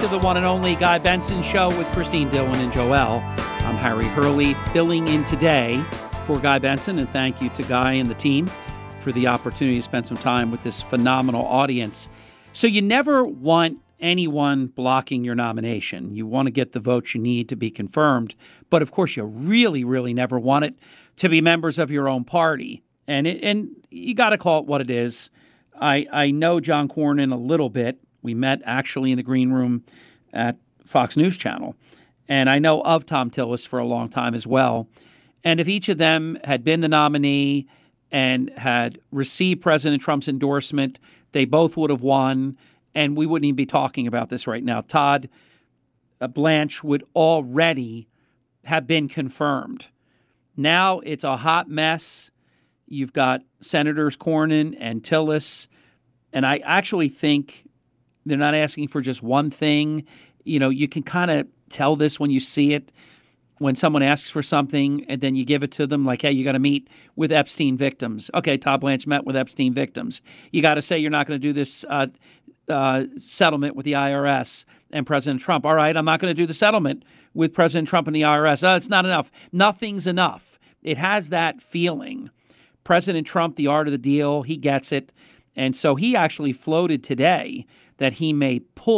to the one and only Guy Benson Show with Christine Dillon and Joelle. I'm Harry Hurley, filling in today for Guy Benson, and thank you to Guy and the team for the opportunity to spend some time with this phenomenal audience. So you never want anyone blocking your nomination. You want to get the votes you need to be confirmed, but of course you really, really never want it to be members of your own party. And you got to call it what it is. I know John Cornyn a little bit. We met actually in the green room at Fox News Channel. And I know of Thom Tillis for a long time as well. And if each of them had been the nominee and had received President Trump's endorsement, they both would have won, and we wouldn't even be talking about this right now. Todd Blanche would already have been confirmed. Now it's a hot mess. You've got Senators Cornyn and Tillis, and I actually think they're not asking for just one thing. You know, you can kind of tell this when you see it, when someone asks for something and then you give it to them, like, hey, you got to meet with Epstein victims. Okay, Todd Blanche met with Epstein victims. You got to say you're not going to do this settlement with the IRS and President Trump. All right, I'm not going to do the settlement with President Trump and the IRS. It's not enough. Nothing's enough. It has that feeling. President Trump, the art of the deal, he gets it. And so he actually floated today that he may pull